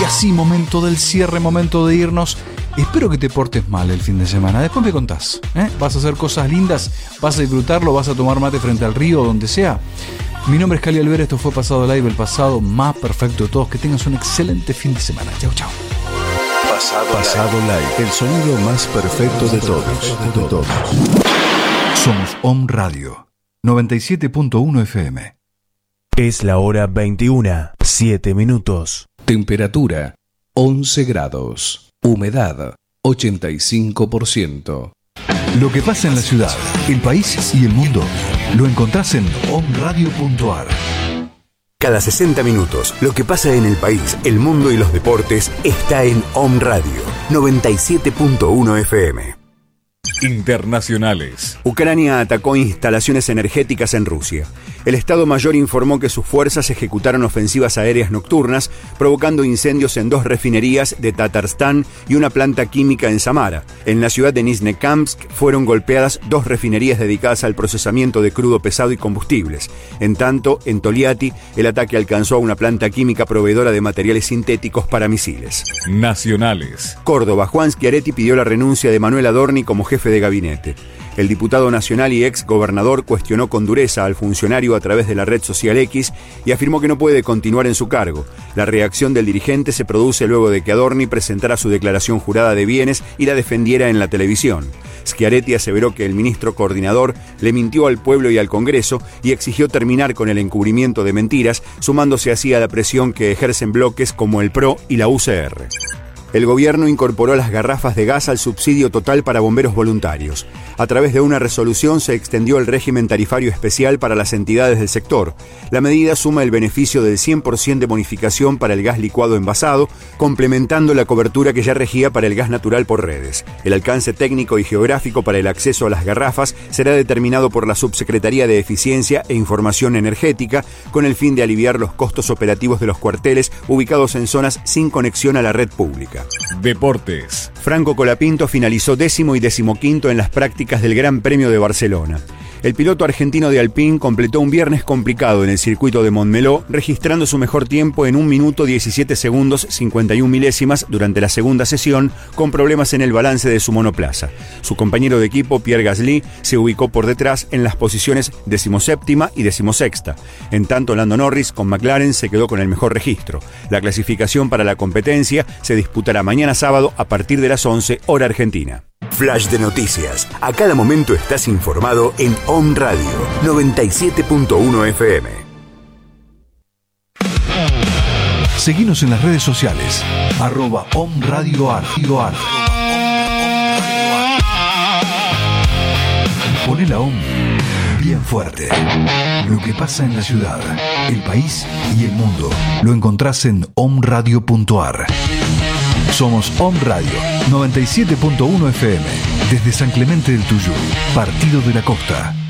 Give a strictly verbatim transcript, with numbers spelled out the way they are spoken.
Y así, momento del cierre, momento de irnos. Espero que te portes mal el fin de semana. Después me contás, ¿eh? Vas a hacer cosas lindas, vas a disfrutarlo, vas a tomar mate frente al río, donde sea. Mi nombre es Cali Alvera, esto fue Pasado Live, el pasado más perfecto de todos. Que tengas un excelente fin de semana. Chau, chau. Pasado, Pasado Live. Live, el sonido más perfecto de todos, de todos. Somos Om Radio, noventa y siete punto uno F M. Es la hora veintiuna, siete minutos. Temperatura, once grados. Humedad, ochenta y cinco por ciento. Lo que pasa en la ciudad, el país y el mundo, lo encontrás en om radio punto a r. Cada sesenta minutos, lo que pasa en el país, el mundo y los deportes está en Om Radio, noventa y siete punto uno F M. Internacionales. Ucrania atacó instalaciones energéticas en Rusia. El Estado Mayor informó que sus fuerzas ejecutaron ofensivas aéreas nocturnas, provocando incendios en dos refinerías de Tatarstán y una planta química en Samara. En la ciudad de Nizhnekamsk fueron golpeadas dos refinerías dedicadas al procesamiento de crudo pesado y combustibles. En tanto, en Toliati, el ataque alcanzó a una planta química proveedora de materiales sintéticos para misiles. Nacionales. Córdoba, Juan Schiaretti pidió la renuncia de Manuel Adorni como jefe de gabinete. El diputado nacional y ex gobernador cuestionó con dureza al funcionario a través de la red social X y afirmó que no puede continuar en su cargo. La reacción del dirigente se produce luego de que Adorni presentara su declaración jurada de bienes y la defendiera en la televisión. Schiaretti aseveró que el ministro coordinador le mintió al pueblo y al Congreso y exigió terminar con el encubrimiento de mentiras, sumándose así a la presión que ejercen bloques como el P R O y la U C R. El gobierno incorporó las garrafas de gas al subsidio total para bomberos voluntarios. A través de una resolución se extendió el régimen tarifario especial para las entidades del sector. La medida suma el beneficio del cien por ciento de bonificación para el gas licuado envasado, complementando la cobertura que ya regía para el gas natural por redes. El alcance técnico y geográfico para el acceso a las garrafas será determinado por la Subsecretaría de Eficiencia e Información Energética, con el fin de aliviar los costos operativos de los cuarteles ubicados en zonas sin conexión a la red pública. Deportes. Franco Colapinto finalizó décimo y decimoquinto en las prácticas del Gran Premio de Barcelona. El piloto argentino de Alpine completó un viernes complicado en el circuito de Montmeló, registrando su mejor tiempo en un minuto diecisiete segundos cincuenta y una milésimas durante la segunda sesión, con problemas en el balance de su monoplaza. Su compañero de equipo, Pierre Gasly, se ubicó por detrás en las posiciones decimoséptima y decimosexta. En tanto, Lando Norris con McLaren se quedó con el mejor registro. La clasificación para la competencia se disputará mañana sábado a partir de las once, hora argentina. Flash de noticias. A cada momento estás informado en Om Radio noventa y siete punto uno F M. Seguinos en las redes sociales. Arroba Om Radio Ar. Poné la Om bien fuerte. Lo que pasa en la ciudad, el país y el mundo lo encontrás en om radio punto a r. Somos Om Radio noventa y siete punto uno F M, desde San Clemente del Tuyú, Partido de la Costa.